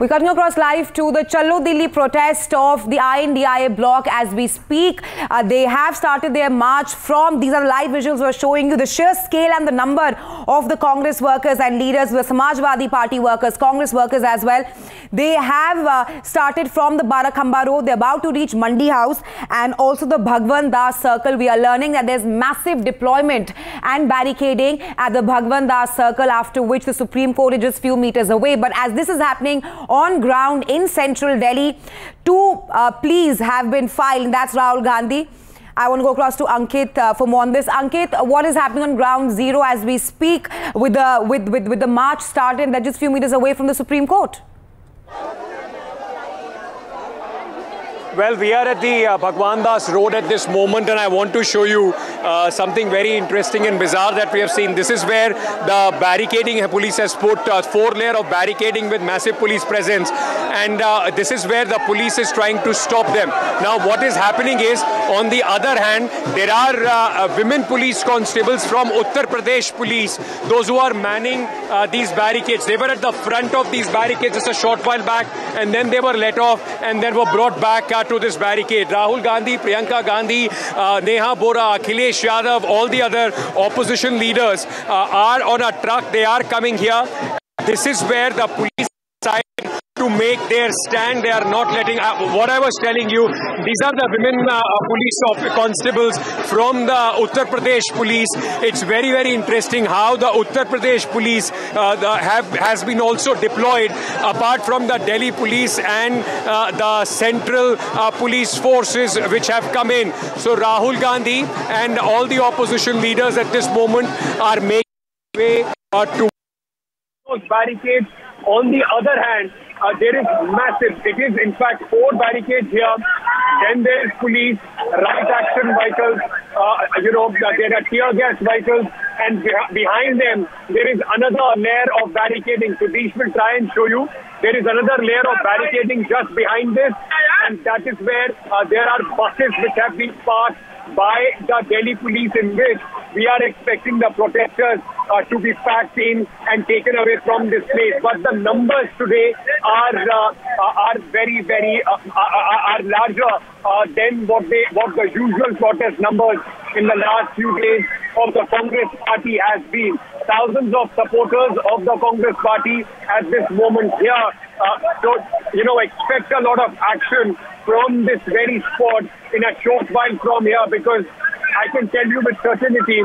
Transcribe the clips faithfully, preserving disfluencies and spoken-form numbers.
We're cutting across live to the Chalo Delhi protest of the I N D I A bloc as we speak. Uh, they have started their march from, these are live visuals we're showing you, the sheer scale and the number of the Congress workers and leaders, the Samajwadi Party workers, Congress workers as well. They have uh, started from the Barakhamba Road. They're about to reach Mandi House and also the Bhagwan Das Circle. We are learning that there's massive deployment and barricading at the Bhagwan Das Circle, after which the Supreme Court is just few meters away. But as this is happening on ground in central Delhi, two uh, pleas have been filed. That's Rahul Gandhi. I want to go across to Ankit uh, for more on this. Ankit, uh, what is happening on ground zero as we speak with the with with, with the march started? They're just few meters away from the Supreme Court. Well, we are at the uh, Bhagwan Das Road at this moment, and I want to show you uh, something very interesting and bizarre that we have seen. This is where the barricading police has put uh, four layer of barricading with massive police presence, and uh, this is where the police is trying to stop them. Now, what is happening is, on the other hand, there are uh, uh, women police constables from Uttar Pradesh Police, those who are manning uh, these barricades. They were at the front of these barricades just a short while back, and then they were let off and then were brought back uh, to this barricade. Rahul Gandhi, Priyanka Gandhi, uh, Neha Bora, Akhilesh Yadav, all the other opposition leaders uh, are on a truck. They are coming here. This is where the police decide to make their stand. They are not letting, uh, what I was telling you, these are the women uh, police of constables from the Uttar Pradesh Police. It's very, very interesting how the Uttar Pradesh Police uh, the, have has been also deployed, apart from the Delhi Police and uh, the central uh, police forces which have come in. So Rahul Gandhi and all the opposition leaders at this moment are making way uh, to those barricades. On the other hand, uh, there is massive, it is in fact four barricades here, then there is police, right action vehicles, uh, you know, there are tear gas vehicles, and behind them there is another layer of barricading. So these will try and show you. There is another layer of barricading just behind this, and that is where uh, there are buses which have been parked by the Delhi police, in which we are expecting the protesters uh, to be packed in and taken away from this place. But the numbers today are uh, are very, very uh, are, are larger uh, than what they what the usual protest numbers in the last few days of the Congress party has been. Thousands of supporters of the Congress party at this moment here. Uh, so, you know, expect a lot of action from this very spot in a short while from here, because I can tell you with certainty,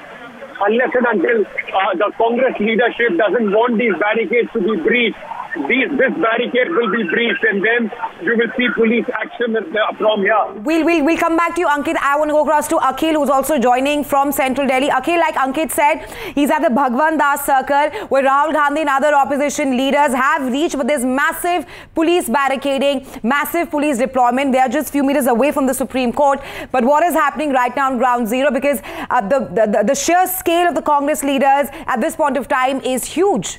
unless and until uh, the Congress leadership doesn't want these barricades to be breached, these, this barricade will be breached, and then you will see police action from here. We'll, we'll, we'll come back to you, Ankit. I want to go across to Akhil, who's also joining from central Delhi. Akhil, like Ankit said, he's at the Bhagwan Das Circle, where Rahul Gandhi and other opposition leaders have reached, but there's massive police barricading, massive police deployment. They are just few meters away from the Supreme Court. But what is happening right now on ground zero? Because uh, the, the, the, the sheer scale of the Congress leaders at this point of time is huge.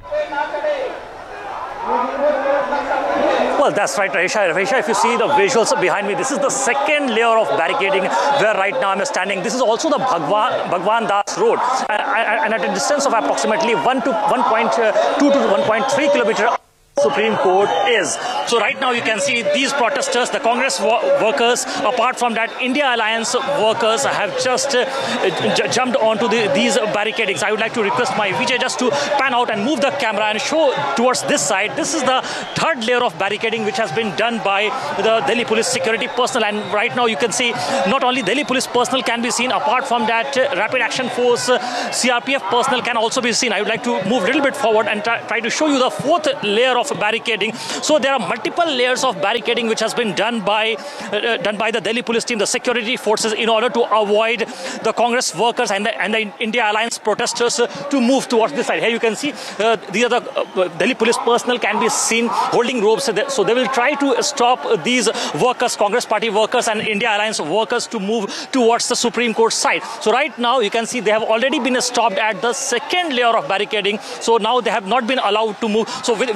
Well, that's right, Raisha. Raisha, if you see the visuals behind me, this is the second layer of barricading where right now I'm standing. This is also the Bhagwan, Bhagwan Das Road, and, and at a distance of approximately one to one point two to one point three kilometers. Supreme Court is. So right now you can see these protesters, the Congress workers, apart from that India Alliance workers have just uh, jumped onto the, these barricadings. I would like to request my Vijay just to pan out and move the camera and show towards this side. This is the third layer of barricading which has been done by the Delhi Police security personnel, and right now you can see not only Delhi Police personnel can be seen, apart from that uh, Rapid Action Force uh, C R P F personnel can also be seen. I would like to move a little bit forward and try, try to show you the fourth layer of barricading. So there are multiple layers of barricading which has been done by uh, done by the Delhi Police team, the security forces, in order to avoid the Congress workers and the, and the India Alliance protesters uh, to move towards this side. Here you can see uh, these are the uh, Delhi Police personnel can be seen holding ropes, so they will try to stop these workers, Congress party workers and India Alliance workers, to move towards the Supreme Court side. So right now you can see they have already been stopped at the second layer of barricading. So now they have not been allowed to move. So we'll have to wait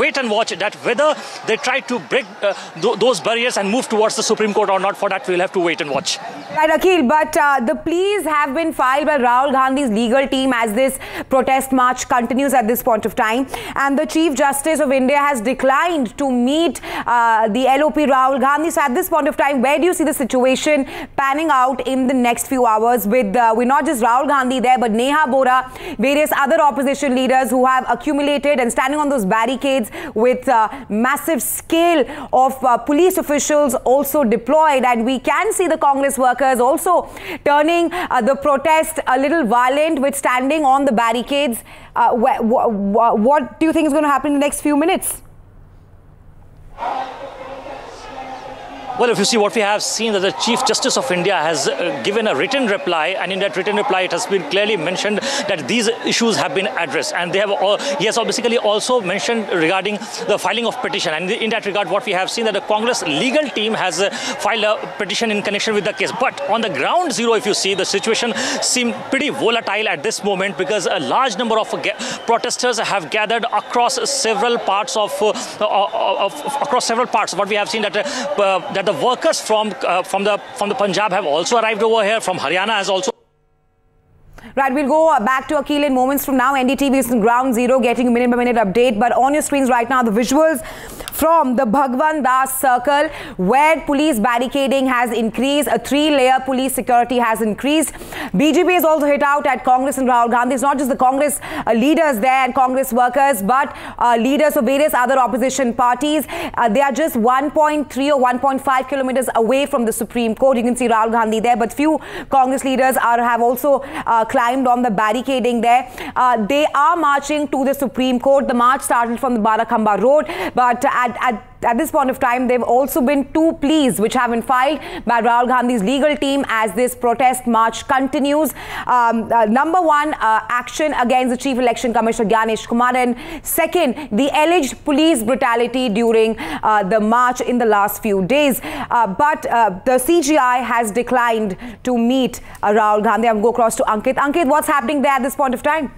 wait and watch that whether they try to break uh, th those barriers and move towards the Supreme Court or not. For that, we'll have to wait and watch. Right, Akhil, but uh, the pleas have been filed by Rahul Gandhi's legal team as this protest march continues at this point of time. And the Chief Justice of India has declined to meet uh, the L O P Rahul Gandhi. So at this point of time, where do you see the situation panning out in the next few hours with, uh, we're not just Rahul Gandhi there, but Neha Bora, various other opposition leaders who have accumulated and standing on those barricades with uh, massive scale of uh, police officials also deployed. And we can see the Congress workers also turning uh, the protest a little violent with standing on the barricades. Uh, wh wh wh what do you think is going to happen in the next few minutes? Well, if you see what we have seen, that the Chief Justice of India has uh, given a written reply, and in that written reply, it has been clearly mentioned that these issues have been addressed, and they have. All, he has basically also mentioned regarding the filing of petition, and in that regard, what we have seen that the Congress legal team has uh, filed a petition in connection with the case. But on the ground zero, if you see, the situation seemed pretty volatile at this moment because a large number of protesters have gathered across several parts of, uh, of, of across several parts. What we have seen that uh, that the workers from uh, from the from the Punjab have also arrived over here. From Haryana has also. Right, we'll go back to Akhil in moments from now. N D T V is in ground zero, getting a minute by minute update. But on your screens right now, the visuals from the Bhagwan Das circle, where police barricading has increased, a three-layer police security has increased. B J P has also hit out at Congress and Rahul Gandhi. It's not just the Congress uh, leaders there and Congress workers, but uh, leaders of various other opposition parties. Uh, they are just one point three or one point five kilometers away from the Supreme Court. You can see Rahul Gandhi there, but few Congress leaders are have also uh, climbed on the barricading there. Uh, they are marching to the Supreme Court. The march started from the Barakhamba Road, but at At, at this point of time, there have also been two pleas which have been filed by Rahul Gandhi's legal team as this protest march continues. Um, uh, number one, uh, action against the Chief Election Commissioner Gyanesh Kumar, and second, the alleged police brutality during uh, the march in the last few days. Uh, but uh, the C G I has declined to meet uh, Rahul Gandhi. I'm going to go across to Ankit. Ankit, what's happening there at this point of time?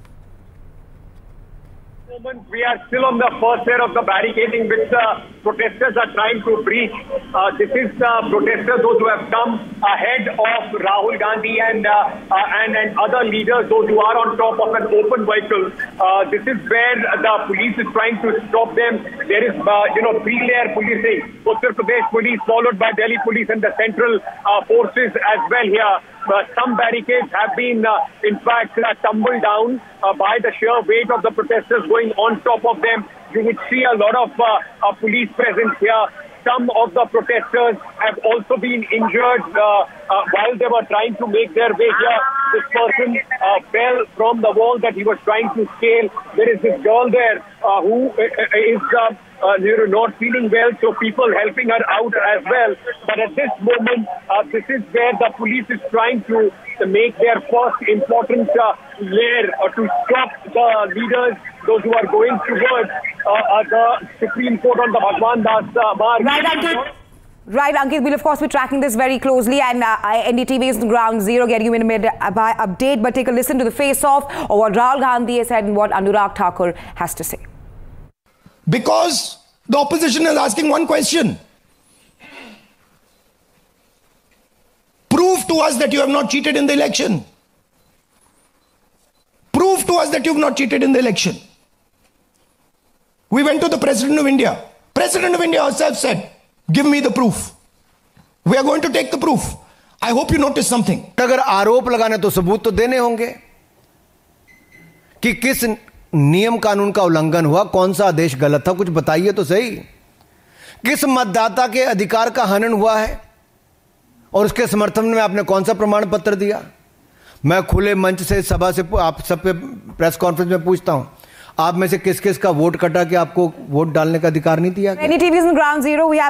We are still on the first layer of the barricading which the protesters are trying to breach. Uh, this is the protesters, those who have come ahead of Rahul Gandhi and uh, uh, and, and other leaders, those who are on top of an open vehicle. Uh, this is where the police is trying to stop them. There is, uh, you know, three-layer policing. Uttar Pradesh police followed by Delhi police and the central uh, forces as well here. Uh, some barricades have been, uh, in fact, uh, tumbled down uh, by the sheer weight of the protesters going on top of them. You would see a lot of uh, uh, police presence here. Some of the protesters have also been injured uh, uh, while they were trying to make their way here. This person uh, fell from the wall that he was trying to scale. There is this girl there uh, who is uh, uh, not feeling well, so people helping her out as well. But at this moment, uh, this is where the police is trying to, to make their first important uh, layer uh, to stop the leaders, those who are going towards uh, uh, the Supreme Court on the Bhagwan Das uh, march. Right, Ankit. Right, Ankit. We'll, of course, be tracking this very closely. And uh, N D T V is on ground zero, getting you in a minute update. But take a listen to the face-off of what Rahul Gandhi has said and what Anurag Thakur has to say. Because the opposition is asking one question. Prove to us that you have not cheated in the election. Prove to us that you have not cheated in the election. We went to the President of India. President of India herself said, give me the proof. We are going to take the proof. I hope you notice something. अगर आरोप लगाने तो सबूत तो देने होंगे कि किस नियम कानून का उल्लंघन हुआ, कौन सा आदेश गलत था, कुछ बताइए तो सही। किस मतदाता के अधिकार का हनन हुआ है और उसके समर्थन में आपने कौन सा प्रमाण पत्र दिया। मैं खुले मंच से सभा से आप सब पे प्रेस कॉन्फ्रेंस में पूछता हूं, आप में से किस किस का वोट कटा कि आपको वोट डालने का अधिकार नहीं दिया गया। N D T V is on ground zero. We have